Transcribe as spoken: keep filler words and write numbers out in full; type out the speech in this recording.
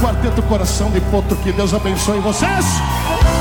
Quarteto Coração de Potro. Que Deus abençoe vocês.